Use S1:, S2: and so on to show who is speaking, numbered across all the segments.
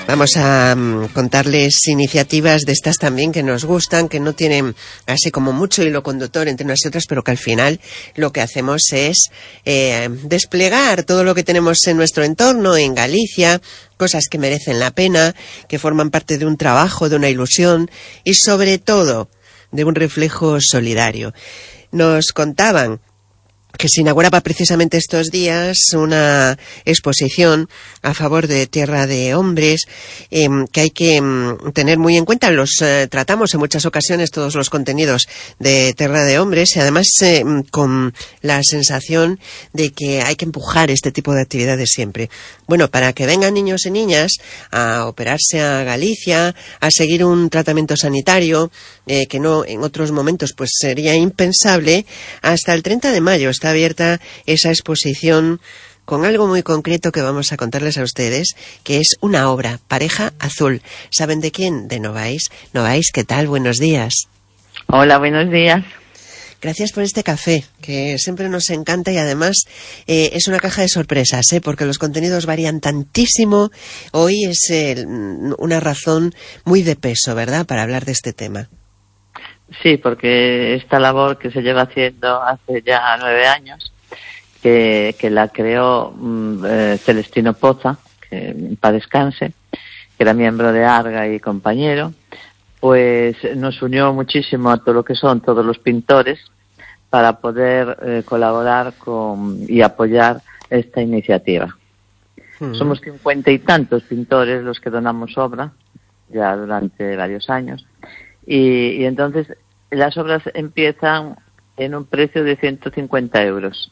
S1: Vamos a contarles iniciativas de estas también que nos gustan, que no tienen así como mucho hilo conductor entre unas y otras, pero que al final lo que hacemos es desplegar todo lo que tenemos en nuestro entorno, en Galicia, cosas que merecen la pena, que forman parte de un trabajo, de una ilusión y sobre todo de un reflejo solidario. Nos contaban que se inauguraba precisamente estos días una exposición a favor de Tierra de Hombres, que hay que tener muy en cuenta. Los tratamos en muchas ocasiones todos los contenidos de Tierra de Hombres y además con la sensación de que hay que empujar este tipo de actividades siempre. Bueno, para que vengan niños y niñas a operarse a Galicia, a seguir un tratamiento sanitario, que no en otros momentos pues sería impensable, hasta el 30 de mayo está abierta esa exposición con algo muy concreto que vamos a contarles a ustedes, que es una obra, Pareja Azul. ¿Saben de quién? De Novais. Novais, ¿qué tal? Buenos días.
S2: Hola, buenos días.
S1: Gracias por este café, que siempre nos encanta y además es una caja de sorpresas, porque los contenidos varían tantísimo. Hoy es una razón muy de peso, ¿verdad?, para hablar de este tema.
S2: Sí, porque esta labor que se lleva haciendo hace ya 9 años, que la creó Celestino Poza, que en paz descanse, que era miembro de ARGA y compañero, pues nos unió muchísimo a todo lo que son todos los pintores para poder colaborar y apoyar esta iniciativa. Somos 50 y tantos pintores los que donamos obra ya durante varios años. Y entonces las obras empiezan en un precio de 150 euros.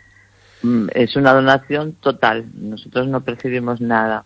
S2: Es una donación total, nosotros no percibimos nada.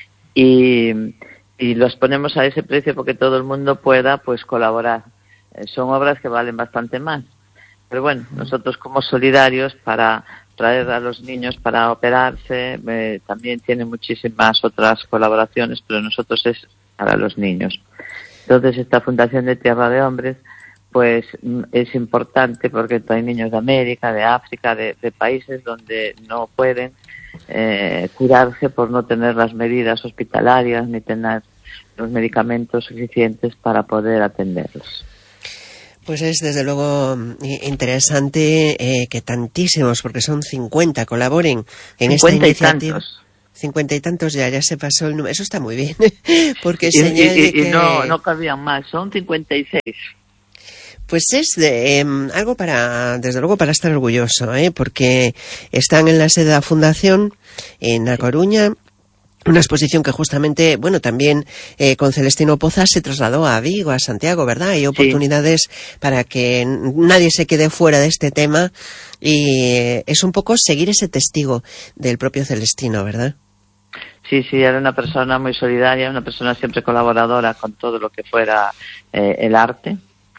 S2: Y los ponemos a ese precio porque todo el mundo pueda pues colaborar. Son obras que valen bastante más. Pero bueno, nosotros como solidarios para traer a los niños para operarse, también tiene muchísimas otras colaboraciones, pero nosotros es para los niños. Entonces esta Fundación de Tierra de Hombres pues es importante porque hay niños de América, de África, de países donde no pueden curarse por no tener las medidas hospitalarias ni tener los medicamentos suficientes para poder atenderlos.
S1: Pues es desde luego interesante que tantísimos, porque son 50, colaboren en esta iniciativa. 50 y tantos ya se pasó el número. Eso está muy bien, porque
S2: y no cabían más, son 56.
S1: Pues es algo desde luego para estar orgulloso, porque están en la sede de la Fundación en A Coruña. Una exposición que justamente, bueno, también con Celestino Poza se trasladó a Vigo, a Santiago, ¿verdad? Hay oportunidades para que nadie se quede fuera de este tema y es un poco seguir ese testigo del propio Celestino, ¿verdad?
S2: Sí, era una persona muy solidaria, una persona siempre colaboradora con todo lo que fuera el arte.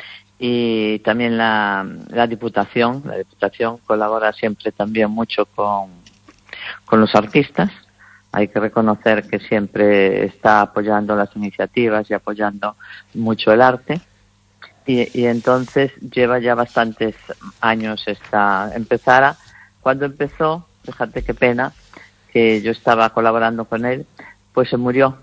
S2: Y también la Diputación colabora siempre también mucho con los artistas. Hay que reconocer que siempre está apoyando las iniciativas y apoyando mucho el arte. Y entonces lleva ya bastantes años cuando empezó, fíjate qué pena, que yo estaba colaborando con él, pues se murió.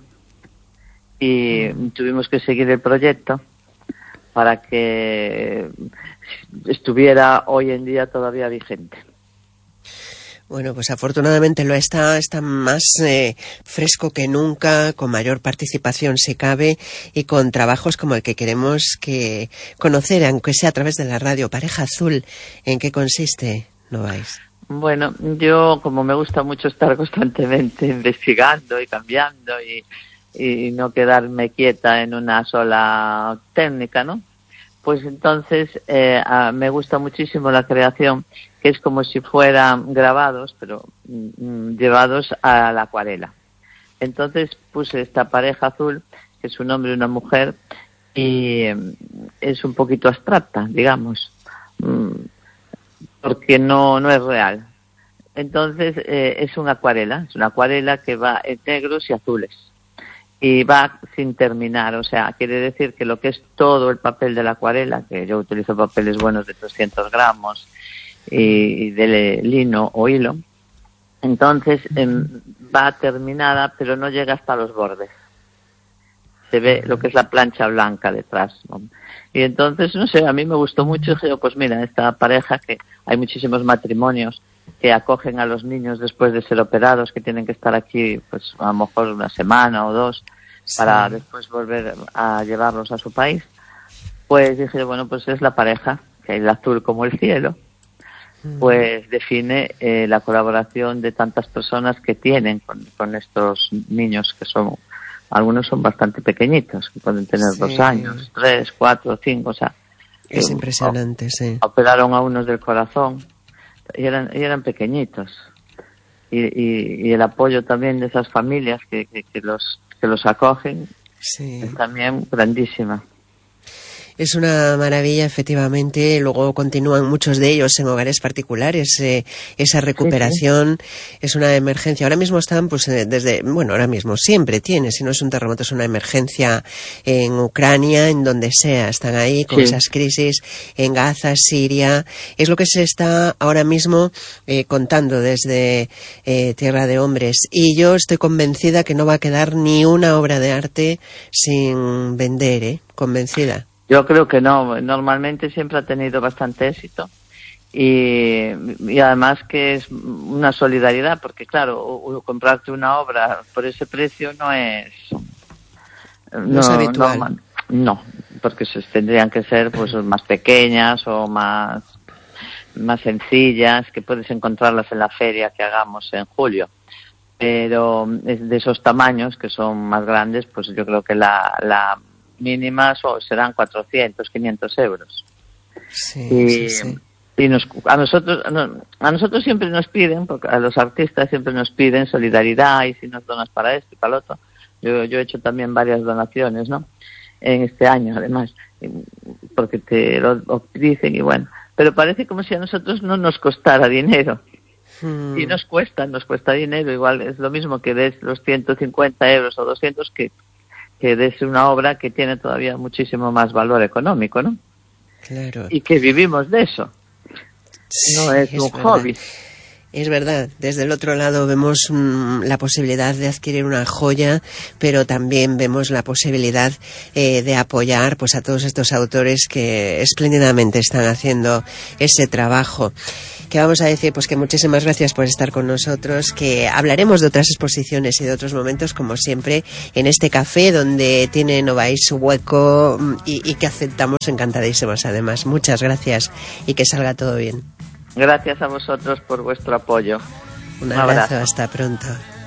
S2: Y tuvimos que seguir el proyecto para que estuviera hoy en día todavía vigente.
S1: Bueno, pues afortunadamente lo está más fresco que nunca, con mayor participación si cabe y con trabajos como el que queremos que conocer, aunque sea a través de la radio. Pareja Azul, ¿en qué consiste, Novais?
S2: Bueno, yo como me gusta mucho estar constantemente investigando y cambiando y no quedarme quieta en una sola técnica, ¿no? Pues entonces me gusta muchísimo la creación, que es como si fueran grabados, pero llevados a la acuarela. Entonces puse esta pareja azul, que es un hombre y una mujer, y es un poquito abstracta, digamos, porque no es real. Entonces es una acuarela que va en negros y azules. Y va sin terminar, o sea, quiere decir que lo que es todo el papel de la acuarela, que yo utilizo papeles buenos de 300 gramos y de lino o hilo, entonces va terminada, pero no llega hasta los bordes. se ve lo que es la plancha blanca detrás, ¿no? Y entonces, no sé, a mí me gustó mucho. Dije, pues mira, esta pareja, que hay muchísimos matrimonios que acogen a los niños después de ser operados, que tienen que estar aquí, pues a lo mejor una semana o dos, para después volver a llevarlos a su país. Pues dije, bueno, pues es la pareja, que el azul como el cielo, pues define la colaboración de tantas personas que tienen con estos niños, que son, algunos son bastante pequeñitos, que pueden tener 2 años, 3, 4, 5, o sea.
S1: Es impresionante, sí.
S2: Operaron a unos del corazón y eran pequeñitos. Y el apoyo también de esas familias que los acogen es también grandísima.
S1: Es una maravilla, efectivamente. Luego continúan muchos de ellos en hogares particulares. Esa recuperación es una emergencia. Ahora mismo están, pues, ahora mismo siempre tiene, si no es un terremoto, es una emergencia en Ucrania, en donde sea. Están ahí con esas crisis en Gaza, Siria. Es lo que se está ahora mismo contando desde Tierra de Hombres. Y yo estoy convencida que no va a quedar ni una obra de arte sin vender, convencida.
S2: Yo creo que no, normalmente siempre ha tenido bastante éxito y además que es una solidaridad, porque claro, comprarte una obra por ese precio no es
S1: habitual.
S2: No, porque tendrían que ser pues más pequeñas o más sencillas, que puedes encontrarlas en la feria que hagamos en julio. Pero de esos tamaños, que son más grandes, pues yo creo que la mínimas serán 400, 500 euros. Y a nosotros siempre nos piden, porque a los artistas siempre nos piden solidaridad, y si nos donas para esto y para lo otro. Yo he hecho también varias donaciones, ¿no? En este año, además, porque te lo dicen y bueno. Pero parece como si a nosotros no nos costara dinero. Y nos cuesta dinero. Igual es lo mismo que des los 150 euros o 200 que des una obra que tiene todavía muchísimo más valor económico, ¿no?
S1: Claro.
S2: Y que vivimos de eso. No es un hobby.
S1: Es verdad, desde el otro lado vemos la posibilidad de adquirir una joya, pero también vemos la posibilidad de apoyar pues a todos estos autores que espléndidamente están haciendo ese trabajo. ¿Qué vamos a decir? Pues que muchísimas gracias por estar con nosotros, que hablaremos de otras exposiciones y de otros momentos, como siempre, en este café donde tiene Novaís su hueco y que aceptamos encantadísimos además. Muchas gracias y que salga todo bien.
S2: Gracias a vosotros por vuestro apoyo.
S1: Un abrazo, hasta pronto.